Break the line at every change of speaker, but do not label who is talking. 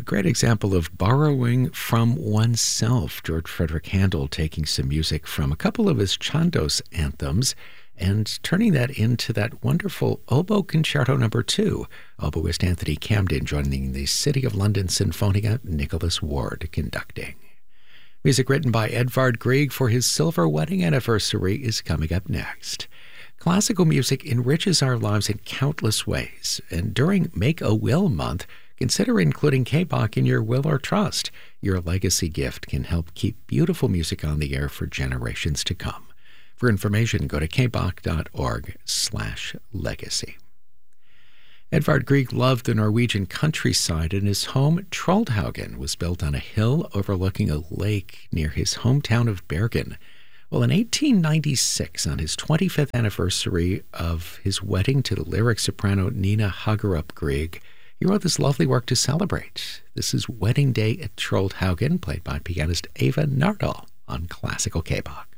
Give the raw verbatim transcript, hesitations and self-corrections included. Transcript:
great example of borrowing from oneself. George Frederick Handel taking some music from a couple of his Chandos anthems and turning that into that wonderful Oboe Concerto Number Two. Oboist Anthony Camden joining the City of London Sinfonia, Nicholas Ward conducting. Music written by Edvard Grieg for his silver wedding anniversary is coming up next. Classical music enriches our lives in countless ways, and during Make a Will Month, consider including K B O C in your will or trust. Your legacy gift can help keep beautiful music on the air for generations to come. For information, go to kboc.org slash legacy. Edvard Grieg loved the Norwegian countryside, and his home, Troldhaugen, was built on a hill overlooking a lake near his hometown of Bergen. Well, in eighteen ninety-six, on his twenty-fifth anniversary of his wedding to the lyric soprano Nina Hagerup Grieg, he wrote this lovely work to celebrate. This is Wedding Day at Troldhaugen, played by pianist Eva Nardal on Classical K B O C.